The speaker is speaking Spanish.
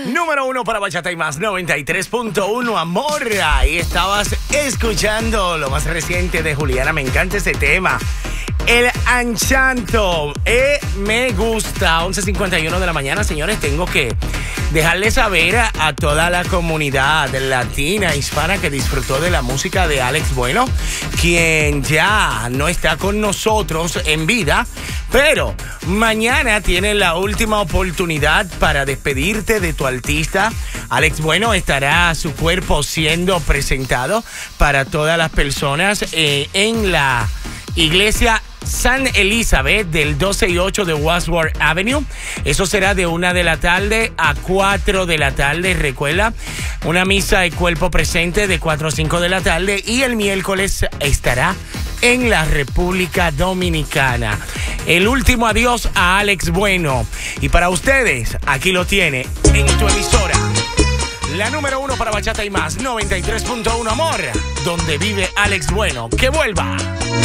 Número 1 para Bachata y Más, 93.1, amor. Ahí estabas escuchando lo más reciente de Juliana. Me encanta ese tema. El Anchanto. Me gusta. 11:51 de la mañana, señores. Tengo que dejarle saber a toda la comunidad latina, hispana, que disfrutó de la música de Alex Bueno, quien ya no está con nosotros en vida, pero mañana tiene la última oportunidad para despedirte de tu artista. Alex Bueno estará su cuerpo siendo presentado para todas las personas en la iglesia San Elizabeth del 12 y 8 de Wadsworth Avenue. Eso será de 1 de la tarde a 4 de la tarde. Recuerda, una misa de cuerpo presente de 4 a 5 de la tarde. Y el miércoles estará en la República Dominicana. El último adiós a Alex Bueno. Y para ustedes, aquí lo tiene en tu emisora. La número 1 para Bachata y Más, 93.1, amor. Donde vive Alex Bueno. ¡Que vuelva!